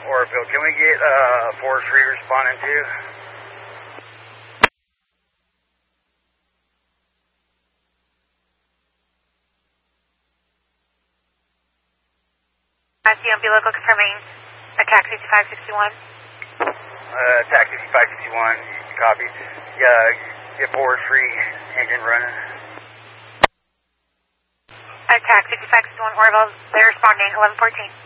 Orville, can we get forestry responding to? ICMP local confirming attack 5561. Attack 5561, copy. Yeah, get forestry engine running. Attack 5561 Orville, they're responding 1114.